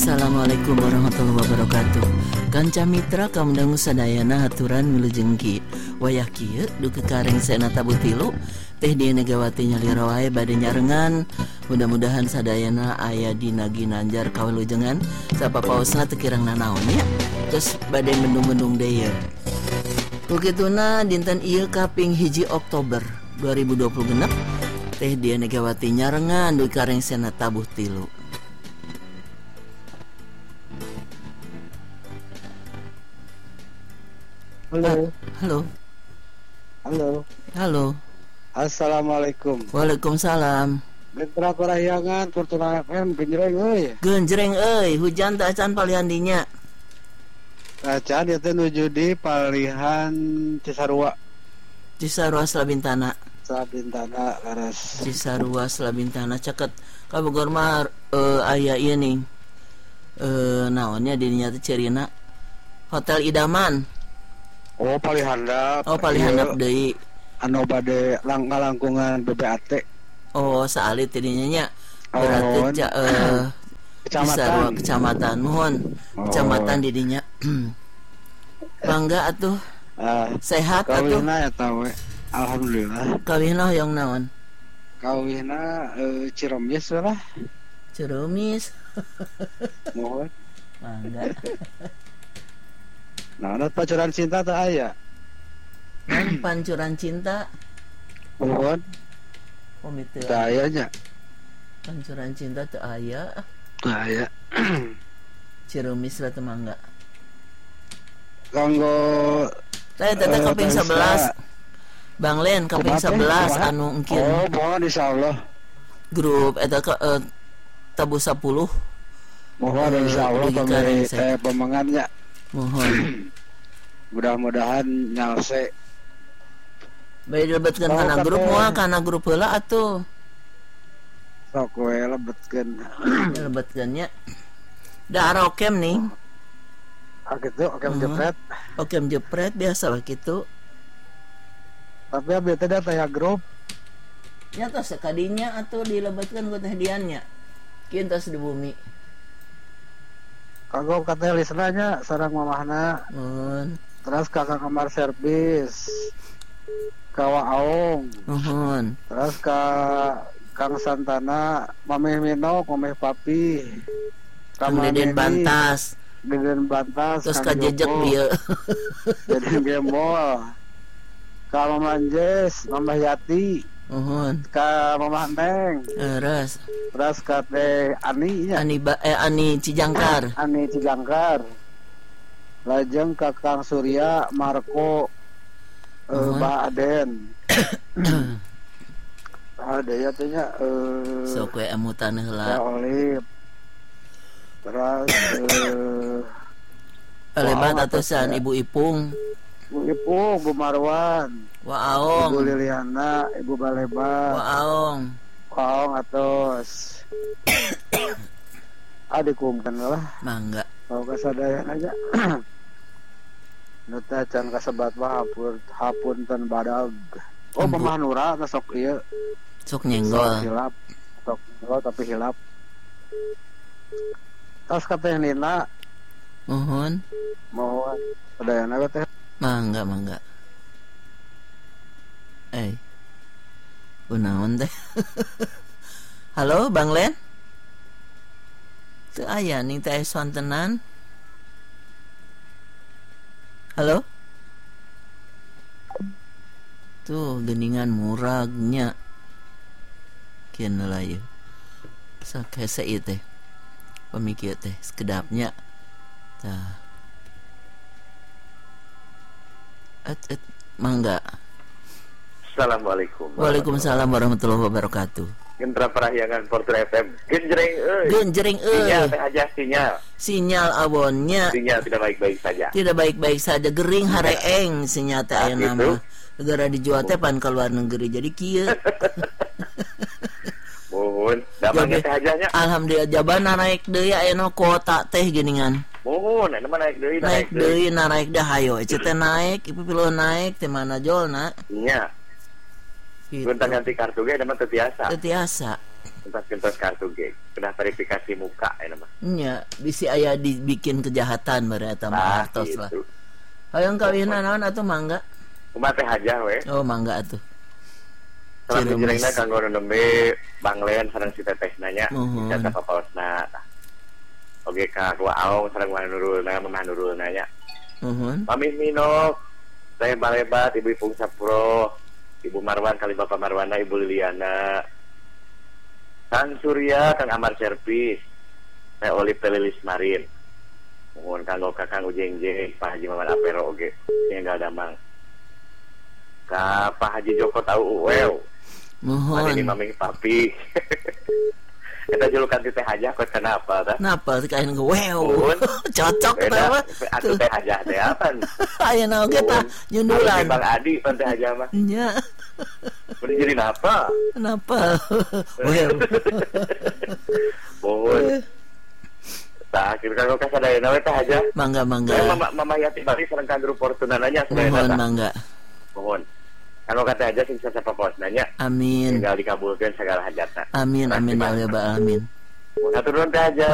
Assalamualaikum warahmatullahi wabarakatuh. Kanca mitra kamdang sadayana haturan milujengki wayah kieu duke kareng sena tabu tilu teh di Negawati nyalira wae bade nyarengan. Mudah-mudahan sadayana aya dina ginanjar kawilujengan sapapaosna teu kirang nanaon nya. Terus bade mendung-mendung deui. Kukituna dinten ieu kaping 1 Oktober 2020 genep teh di Negawati nyarengan duke kareng sena tabu tilu. Halo. Halo. Assalamualaikum. Waalaikumsalam. Mitra Parahyangan Fortuna FM genjreng euy. Genjreng euy, hujan teh acan palihan dinya. Acan ieu teh nuju di palihan Cisarua. Cisarua Slabintana. Slabintana laras. Cisarua Slabintana caket ka Bogor mah aya ieu nih. Naonnya dirinya teh cerina Hotel Idaman. Oh, palihandap. Oh, palihandap deui. Anu bade langkungan BBAT. Oh, saalit tidinya nya. Berarti kecamatan mohon. Kecamatan didinya. Bangga atuh. Sehat atuh. Kawihna eta we. Alhamdulillah. Kawihna hoyong naon? Kawihna Ciremis lah. Ciremis. Mohon. Bangga. Nah, ada pancuran cinta tak aya? Pancuran cinta. Mohon. Komite. Tak ayanya. Pancuran cinta teu aya. Tak aya. Ciremis lah teu mangga. Kanggo Teh kaping 11. Bang Len kaping 11 anu engkin. Oh, mohon insyaallah. Grup eta tabu 10. Mohon insyaallah pemengannya. Mohon. Mudah-mudahan nyalse. Bae dilebetkeun kana grup moal kana grup heula atuh. Sok we lebetkeun. Dilebetkeun nya. Da arokem nih. Kitu okem jepret. Okem jepret biasa lah kitu. Tapi abdi teh da taya grup. Nya tos sakadinya atuh dilebetkeun ku teh diannya. Kieu tos di bumi. Kagok kata listenanya sareng mamahna. Terus kakak kamar servis. Kawa Aong. Terus ka Kang Santana, Mameh Mino, Mameh Papi. Deden Bantas. Terus ka jejek bieu. Deden Gembol. Ka Mamanjes, Mamah Yati. Ka Mamah Neng. Terus ka teh Ani nya. Ani Cijangkar. Ani Cijangkar. Lajeng ka Kang Surya, Marco, Mbak Aden. Ada ya teh nya sok we emutan heula. Olip. Terus lebat atusan Ibu Ipung. Bu Ipung, Bu Marwan. Wa Aong. Ibu Liliana, Ibu Baleba. Wa Aong. Atos. Adikumkan lah. Mangga. Kalau kasadayan aja. Nuta can kasebat mah hapunten badag. Oh, Mamah Nura sok ieu. Sok nyenggol. Sok nyenggol tapi hilap. Tas kateh Nina. Mohon. Sadayana teh. Mangga. Kunaon teh? Halo, Bang Len? Teu aya nih teh swantenan. Halo? Tuh geningan muragnya. Kieu lah ieu. Sok hese ieu teh. Pemikir teh sekedapnya. Tah. Mangga. Assalamualaikum. Waalaikumsalam warahmatullahi wabarakatuh. Gentra Parahyangan Fortuna FM. Genjreng euy. Sinyal teh aja sinyal. Sinyal abonnya. Sinyal tidak baik-baik saja. Tidak baik-baik saja, gering hareeng sinyal teh aya nama. Negara dijual teh pan ka luar negeri jadi kieu. Mohon, damangnya teh aja nya. Alhamdulillah jabana naik deui aya kuota teh geuningan. Mohon, anu mah naik deui. Naik dah hayo. Ece teh naik, ieu pilu naik teh mana jolna. Nya. Gitu. Gunta ganti kartu ge mah teu tiasa. Teu tiasa. Kentos kartu ge. Kena verifikasi muka mah. Nya, bisi aya dibikin kejahatan bare eta mah artos lah. Hayang kawinan naon atuh mangga? Kumaha teh aja we. Oh, mangga atuh. Salam jenengna kanggo nembe Banglen sareng si teteh nanya bisa ka papaosna. Oge ka Dua Aong sareng Mamah Nurul nanya. Pamih minok. Saya Balebat, Ibu Ipung Sapro, Ibu Marwan kali Bapak Marwana, Ibu Liliana, Kang Surya, Kang Amar Servis, Teh Olip Telilis Marin, mohon kanggo Kakang Ujeng-jeng, Pak Haji Maman Apero oge, tinggal damang. Ka Pak Haji Joko tahu uweu. Mohon. Ini maming papi. Kita julukan teh aja kok kenapa tah? Kenapa kain wow. Cocok kenapa? Atuh teh aja teh apa? Ayeuna oge tah nyundulan. Bang Adi pan teh aja mah. Nya. Bener jadi napa? Kenapa? Wow. Mohon. Tah kira-kira ka sadayana we teh aja. Mangga. Mama Yati bari sareng Kandru Fortuna nanya sadayana. Mohon mangga. Mohon. Kalau kata aja sing sasa papos nanya. Amin. Tinggal dikabulkan segala hajatna. Amin ya Allah, amin. Atur nuhun teh aja.